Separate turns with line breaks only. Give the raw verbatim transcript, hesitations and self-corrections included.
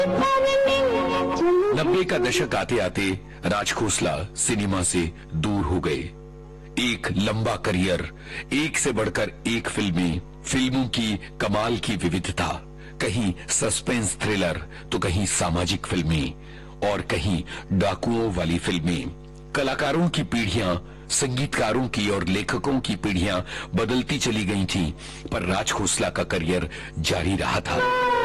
नब्बे का दशक आते आते राज खोसला सिनेमा से दूर हो गए। एक लंबा करियर, एक से बढ़कर एक फिल्में, फिल्मों की कमाल की विविधता, कहीं सस्पेंस थ्रिलर तो कहीं सामाजिक फिल्में और कहीं डाकुओं वाली फिल्में। कलाकारों की पीढ़ियां, संगीतकारों की और लेखकों की पीढ़ियां बदलती चली गई थीं, पर राज खोसला का करियर जारी रहा था।